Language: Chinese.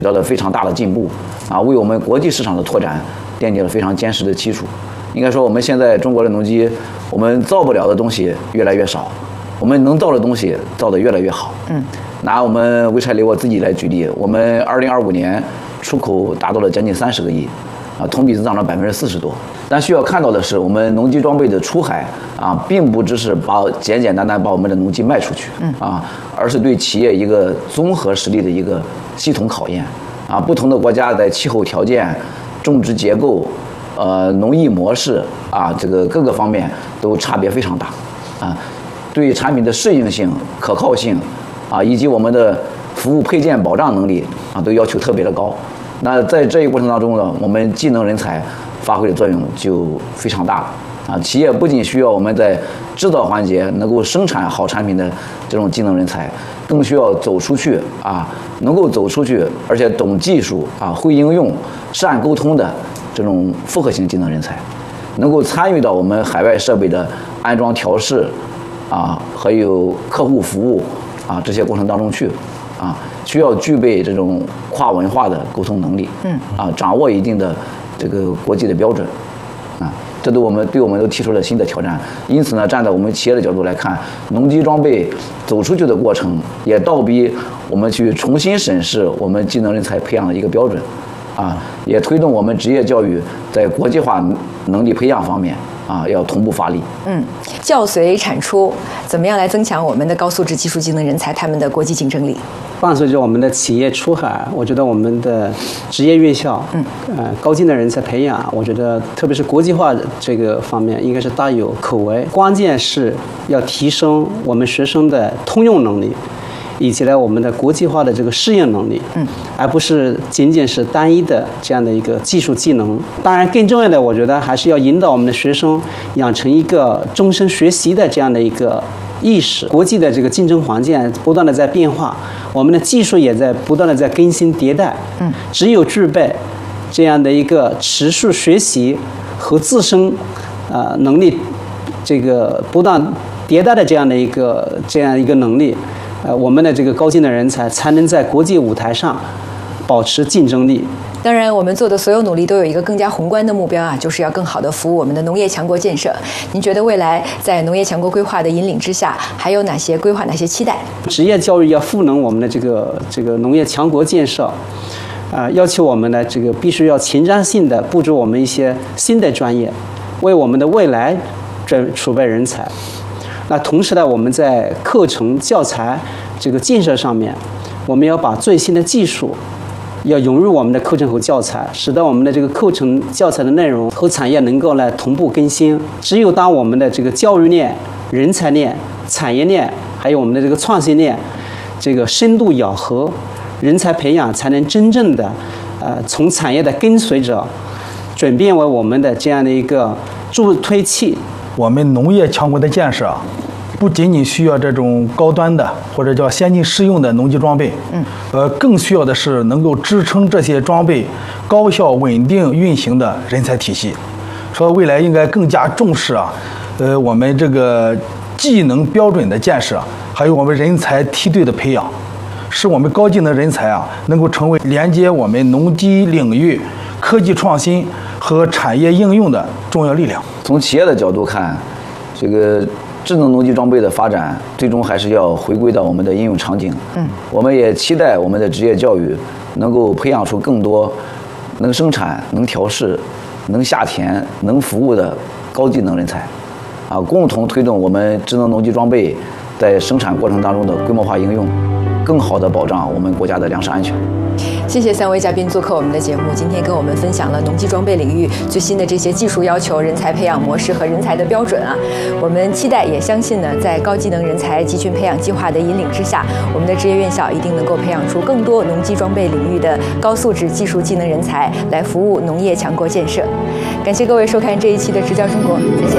得了非常大的进步啊，为我们国际市场的拓展奠定了非常坚实的基础。应该说，我们现在中国的农机，我们造不了的东西越来越少，我们能造的东西造得越来越好。拿我们潍柴雷沃自己来举例，我们2025年出口达到了将近30个亿，啊，同比增长了40%多。但需要看到的是，我们农机装备的出海啊，并不只是简简单单把我们的农机卖出去，而是对企业一个综合实力的一个系统考验。啊，不同的国家在气候条件、种植结构、农业模式啊，这个各个方面都差别非常大，啊，对产品的适应性、可靠性啊，以及我们的服务配件保障能力啊，都要求特别的高。那在这一过程当中呢，我们技能人才发挥的作用就非常大了。啊，企业不仅需要我们在制造环节能够生产好产品的这种技能人才，更需要走出去啊，能够走出去，而且懂技术啊，会应用、善沟通的这种复合型技能人才，能够参与到我们海外设备的安装调试啊，还有客户服务啊这些过程当中去啊，需要具备这种跨文化的沟通能力，掌握一定的这个国际的标准啊。这对我们都提出了新的挑战，因此呢，站在我们企业的角度来看，农机装备走出去的过程，也倒逼我们去重新审视我们技能人才培养的一个标准，啊，也推动我们职业教育在国际化能力培养方面啊，要同步发力。 教随产出，怎么样来增强我们的高素质技术技能人才他们的国际竞争力？ 伴随着我们的企业出海，我觉得我们的职业院校，高技能人才培养，我觉得特别是国际化这个方面，应该是大有可为。关键是要提升我们学生的通用能力，以及呢我们的国际化的这个适应能力，而不是仅仅是单一的这样的一个技术技能。当然，更重要的，我觉得还是要引导我们的学生养成一个终身学习的这样的一个意识。国际的这个竞争环境不断的在变化，我们的技术也在不断的在更新迭代。只有具备这样的一个持续学习和自身能力这个不断迭代的这样一个能力，我们的这个高技能人才才能在国际舞台上保持竞争力。 当然，我们做的所有努力都有一个更加宏观的目标啊，就是要更好的服务我们的农业强国建设。您觉得未来在农业强国规划的引领之下，还有哪些规划、哪些期待？ 职业教育要赋能我们的这个农业强国建设，要求我们呢这个必须要前瞻性的布置我们一些新的专业，为我们的未来储备人才。那同时呢，我们在课程教材这个建设上面，我们要把最新的技术要融入我们的课程和教材，使得我们的这个课程教材的内容和产业能够来同步更新。只有当我们的这个教育链、人才链、产业链，还有我们的这个创新链，这个深度咬合，人才培养才能真正的从产业的跟随者转变为我们的这样的一个助推器。 我们农业强国的建设不仅仅需要这种高端的或者叫先进适用的农机装备，更需要的是能够支撑这些装备高效稳定运行的人才体系。说未来应该更加重视我们这个技能标准的建设，还有我们人才梯队的培养，使我们高技能人才能够成为连接我们农机领域科技创新和产业应用的重要力量。 从企业的角度看，这个智能农机装备的发展，最终还是要回归到我们的应用场景。我们也期待我们的职业教育能够培养出更多能生产、能调试、能下田、能服务的高技能人才，共同推动我们智能农机装备在生产过程当中的规模化应用，更好地保障我们国家的粮食安全。 谢谢3位嘉宾做客我们的节目，今天跟我们分享了农机装备领域最新的这些技术要求、人才培养模式和人才的标准啊。我们期待也相信呢，在高技能人才集群培养计划的引领之下，我们的职业院校一定能够培养出更多农机装备领域的高素质技术技能人才，来服务农业强国建设。感谢各位收看这一期的直角中国，再见。